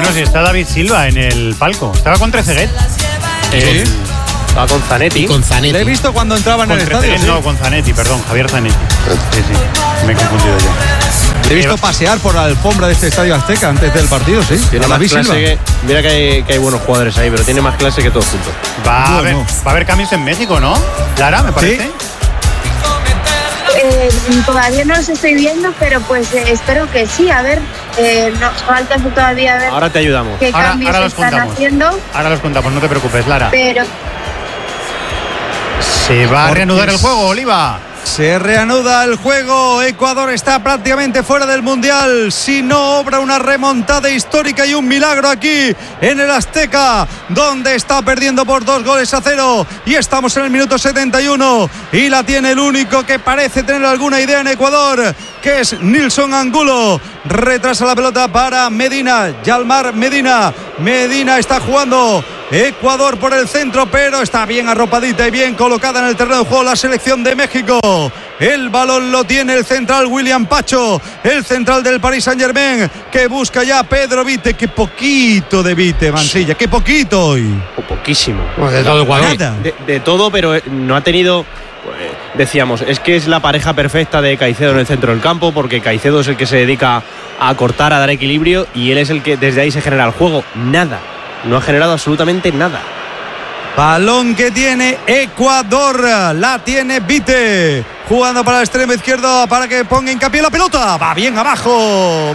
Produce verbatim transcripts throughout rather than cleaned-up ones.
Bueno, si está David Silva en el palco. Estaba con Trezeguet. Sí. Estaba con Zanetti. Y con Zanetti. Le he visto cuando entraba en Con el estadio. Trezeguet, ¿Sí? no, con Zanetti, perdón, Javier Zanetti. Sí, sí, me he confundido yo. Le he visto pasear por la alfombra de este estadio Azteca antes del partido, sí. Tiene A más David clase Silva. que, mira que hay, que hay buenos jugadores ahí, pero tiene más clase que todos juntos. Va a, Bueno. haber, va a haber cambios en México, ¿no? Lara, me parece. Sí. Eh, todavía no los estoy viendo, pero pues eh, espero que sí. A ver, eh, nos falta todavía ver Ahora te ayudamos. qué Ahora, cambios ahora los están contamos. haciendo, Ahora los contamos, no te preocupes, Lara. pero Se va a Porque reanudar el es- juego, Oliva. Se reanuda el juego. Ecuador está prácticamente fuera del Mundial. Si no obra una remontada histórica y un milagro aquí en el Azteca, donde está perdiendo por dos goles a cero. Y estamos en el minuto setenta y uno. Y la tiene el único que parece tener alguna idea en Ecuador, que es Nilson Angulo. Retrasa la pelota para Medina. Yalmar Medina. Medina está jugando. Ecuador por el centro, pero está bien arropadita y bien colocada en el terreno de juego la selección de México. El balón lo tiene el central William Pacho, el central del Paris Saint-Germain, que busca ya a Pedro Vite. Qué poquito de Vite, Mansilla, qué poquito hoy. O poquísimo. Pues de todo Ecuador. Nada. De, de todo, pero eh, no ha tenido. eh, Decíamos, es que es la pareja perfecta de Caicedo en el centro del campo, porque Caicedo es el que se dedica a cortar, a dar equilibrio, y él es el que desde ahí se genera el juego. Nada. No ha generado absolutamente nada. Balón que tiene Ecuador, la tiene Vite, jugando para el extremo izquierdo para que ponga hincapié en la pelota. Va bien abajo,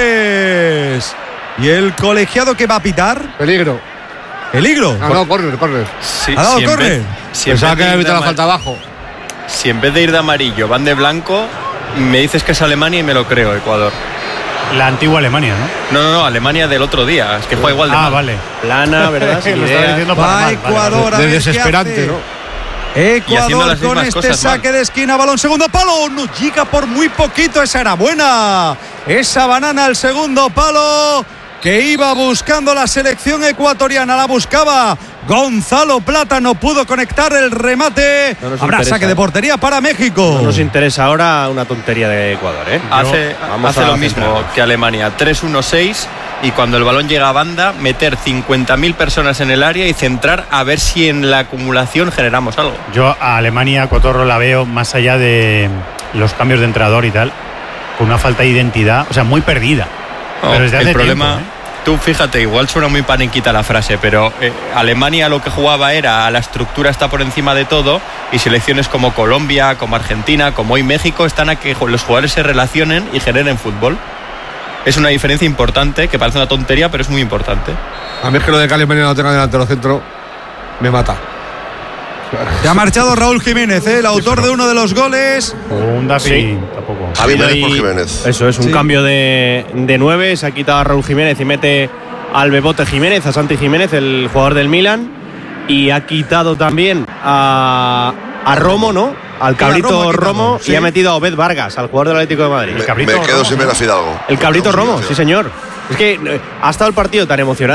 Montes. Y el colegiado que va a pitar, Peligro. peligro. Ah, no, córner, córner. Si, ¿Ha dado si en córner? vez- si en Pensaba vez que de había ir de evitado la ama- falta abajo. si en vez de ir de amarillo van de blanco, me dices que es Alemania y me lo creo, Ecuador. La antigua Alemania, ¿no? No, no, no, Alemania del otro día. Es que juega igual de Ah, mal. vale. Plana, ¿verdad? Sin Lo estaba idea. diciendo para Va mal, vale, Ecuador vale. a De ver qué desesperante, hace. ¿no? Y haciendo Ecuador las con mismas este cosas saque mal. de esquina, balón segundo palo, no llega por muy poquito, esa era buena, esa banana al segundo palo que iba buscando la selección ecuatoriana, la buscaba Gonzalo Plata, no pudo conectar el remate. No nos Habrá interesa, saque de ¿eh? portería para México. No nos interesa ahora una tontería de Ecuador, ¿eh? Hace, Vamos hace a lo mismo centrarnos. que Alemania, tres uno seis, y cuando el balón llega a banda, meter cincuenta mil personas en el área y centrar a ver si en la acumulación generamos algo. Yo a Alemania, Cotorro, la veo más allá de los cambios de entrenador y tal, con una falta de identidad, o sea, muy perdida. No, Pero desde hace el problema, tiempo, ¿eh? tú fíjate, igual suena muy paniquita la frase, pero eh, Alemania lo que jugaba era la estructura está por encima de todo, y selecciones como Colombia, como Argentina, como hoy México están a que los jugadores se relacionen y generen fútbol. Es una diferencia importante, que parece una tontería, pero es muy importante. A mí es que lo de que Alemania no tenga delantero centro me mata. Se ha marchado Raúl Jiménez, ¿eh? El autor de uno de los goles. Un Dafi, Sí. tampoco. Ha habido Jiménez por ahí- Jiménez. Eso es un Sí. cambio de, de nueve. Se ha quitado a Raúl Jiménez y mete al Bebote Jiménez, a Santi Jiménez, el jugador del Milan. Y ha quitado también a, a Romo, ¿no? Al cabrito Romo ha Romo, quitado, sí. y ha metido a Obed Vargas, al jugador del Atlético de Madrid. Me, cabrito me quedo Romo, sin ver a Fidalgo. El cabrito Me quedo sin Romo, ver a sí Fidalgo. señor. Es que eh, ha estado el partido tan emocionante.